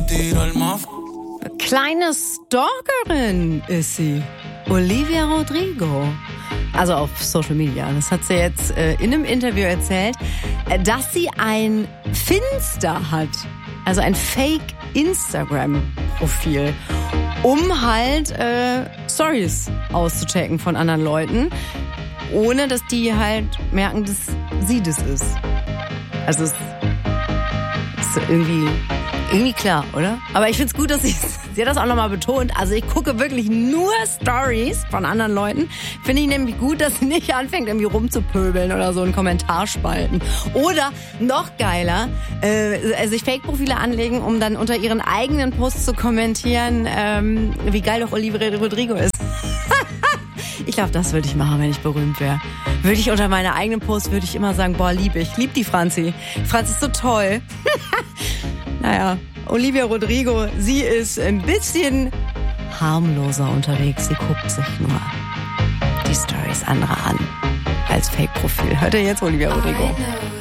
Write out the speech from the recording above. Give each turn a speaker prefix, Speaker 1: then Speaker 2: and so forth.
Speaker 1: Kleine Stalkerin ist sie. Olivia Rodrigo. Also auf Social Media. Das hat sie jetzt in einem Interview erzählt, dass sie ein Finster hat. Also ein Fake-Instagram-Profil, um halt Stories auszuchecken von anderen Leuten, ohne dass die halt merken, dass sie das ist. Also es ist irgendwie klar, oder? Aber ich find's gut, dass sie hat das auch nochmal betont. Also ich gucke wirklich nur Stories von anderen Leuten. Finde ich nämlich gut, dass sie nicht anfängt, irgendwie rumzupöbeln oder so in Kommentarspalten. Oder noch geiler, sich Fake-Profile anlegen, um dann unter ihren eigenen Posts zu kommentieren, wie geil doch Olivia Rodrigo ist. Ich glaube, das würde ich machen, wenn ich berühmt wäre. Würde ich unter meiner eigenen Post, würde ich immer sagen, boah, lieb die Franzi. Franzi ist so toll. Naja, Olivia Rodrigo, sie ist ein bisschen harmloser unterwegs. Sie guckt sich nur die Storys anderer an als Fake-Profil. Hört ihr jetzt Olivia Rodrigo?